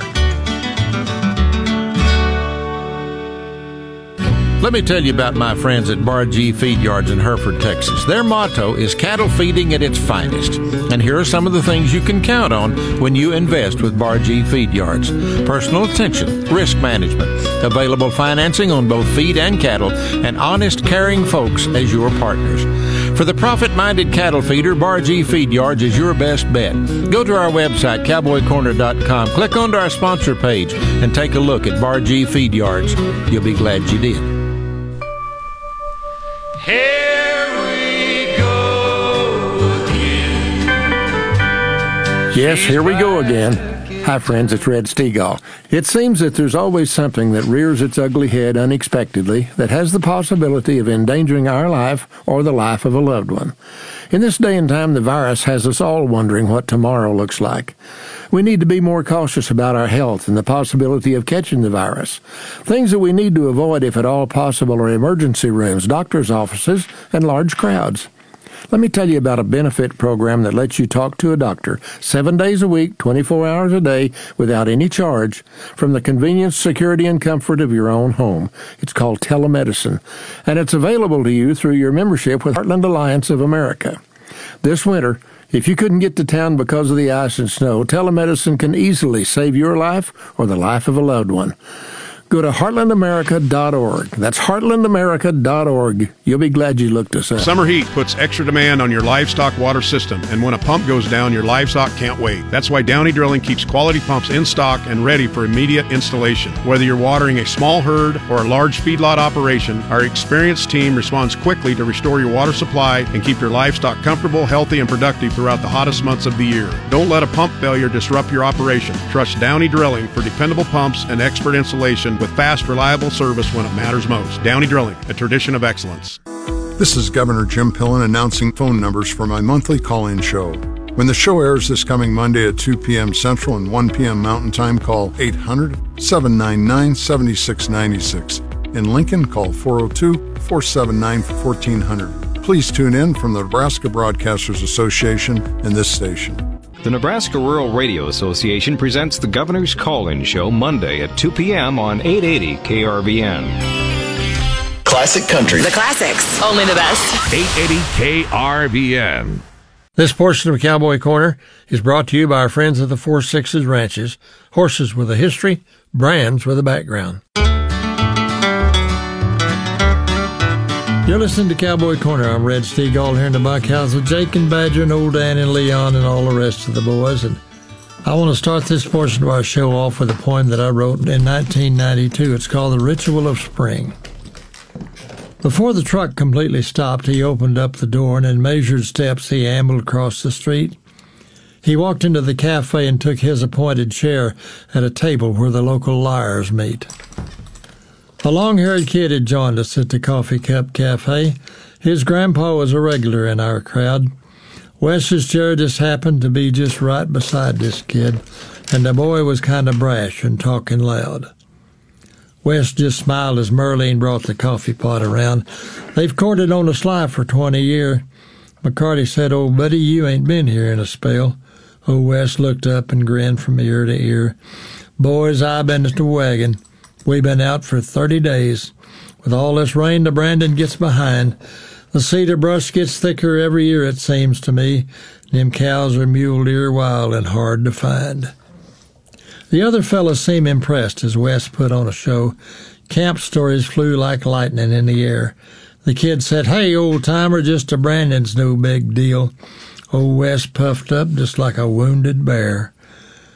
Let me tell you about my friends at Bar G Feed Yards in Hereford, Texas. Their motto is cattle feeding at its finest. And here are some of the things you can count on when you invest with Bar G Feed Yards. Personal attention, risk management, available financing on both feed and cattle, and honest, caring folks as your partners. For the profit-minded cattle feeder, Bar G Feed Yards is your best bet. Go to our website, cowboy corner dot com, click onto our sponsor page, and take a look at Bar G Feed Yards. You'll be glad you did. Here we go again. Yes, here we go again. Hi, friends, it's Red Stegall. It seems that there's always something that rears its ugly head unexpectedly that has the possibility of endangering our life or the life of a loved one. In this day and time, the virus has us all wondering what tomorrow looks like. We need to be more cautious about our health and the possibility of catching the virus. Things that we need to avoid, if at all possible, are emergency rooms, doctor's offices, and large crowds. Let me tell you about a benefit program that lets you talk to a doctor seven days a week, twenty-four hours a day, without any charge, from the convenience, security, and comfort of your own home. It's called telemedicine, and it's available to you through your membership with Heartland Alliance of America. This winter, if you couldn't get to town because of the ice and snow, telemedicine can easily save your life or the life of a loved one. Go to heartland america dot org. That's heartland america dot org. You'll be glad you looked us up. Summer heat puts extra demand on your livestock water system, and when a pump goes down, your livestock can't wait. That's why Downey Drilling keeps quality pumps in stock and ready for immediate installation. Whether you're watering a small herd or a large feedlot operation, our experienced team responds quickly to restore your water supply and keep your livestock comfortable, healthy, and productive throughout the hottest months of the year. Don't let a pump failure disrupt your operation. Trust Downey Drilling for dependable pumps and expert installation with fast, reliable service when it matters most. Downey Drilling, a tradition of excellence. This is Governor Jim Pillen announcing phone numbers for my monthly call-in show. When the show airs this coming Monday at two p.m. Central and one p.m. Mountain Time, call eight hundred, seven nine nine, seven six nine six. In Lincoln, call four oh two, four seven nine, fourteen hundred. Please tune in from the Nebraska Broadcasters Association and this station. The Nebraska Rural Radio Association presents the Governor's Call-In Show Monday at two p.m. on eight eighty K R V N. Classic country. The classics. Only the best. eight eighty K R V N. This portion of Cowboy Corner is brought to you by our friends at the Four Sixes Ranches. Horses with a history, brands with a background. You're listening to Cowboy Corner. I'm Red Stegall here in the bunkhouse with Jake and Badger and Old Dan and Leon and all the rest of the boys. And I want to start this portion of our show off with a poem that I wrote in nineteen ninety-two. It's called The Ritual of Spring. Before the truck completely stopped, he opened up the door, and in measured steps he ambled across the street. He walked into the cafe and took his appointed chair at a table where the local liars meet. A long-haired kid had joined us at the Coffee Cup Cafe. His grandpa was a regular in our crowd. Wes's chair just happened to be just right beside this kid, and the boy was kind of brash and talking loud. Wes just smiled as Merlene brought the coffee pot around. They've courted on the sly for twenty years. McCarty said, "Oh, buddy, you ain't been here in a spell." Oh, Wes looked up and grinned from ear to ear. "Boys, I've been at the wagon. We've been out for thirty days. With all this rain the Brandon gets behind. The cedar brush gets thicker every year, it seems to me. Them cows are mule deer wild and hard to find." The other fellas seemed impressed as Wes put on a show. Camp stories flew like lightning in the air. The kid said, "Hey, old-timer, just a Brandon's no big deal." Old Wes puffed up just like a wounded bear.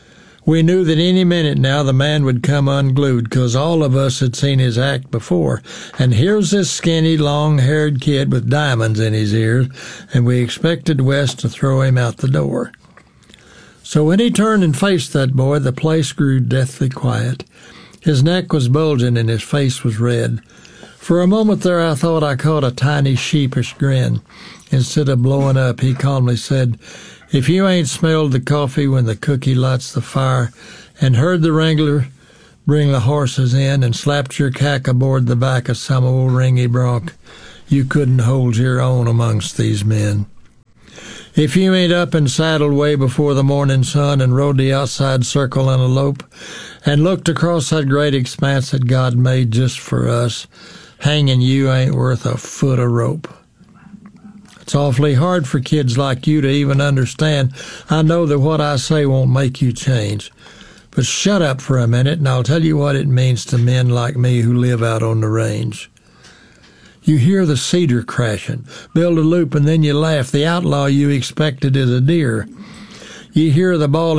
We knew that any minute now the man would come unglued, 'cause all of us had seen his act before. And here's this skinny, long-haired kid with diamonds in his ears, and we expected West to throw him out the door. So when he turned and faced that boy, the place grew deathly quiet. His neck was bulging and his face was red. For a moment there I thought I caught a tiny sheepish grin. Instead of blowing up, he calmly said, "If you ain't smelled the coffee when the cookie lights the fire, and heard the wrangler bring the horses in, and slapped your cack aboard the back of some old ringy bronc, you couldn't hold your own amongst these men. If you ain't up and saddled way before the morning sun and rode the outside circle in a lope, and looked across that great expanse that God made just for us, hanging you ain't worth a foot of rope. It's awfully hard for kids like you to even understand. I know that what I say won't make you change. But shut up for a minute and I'll tell you what it means to men like me who live out on the range. You hear the cedar crashing, build a loop, and then you laugh. The outlaw you expected is a deer. You hear the ball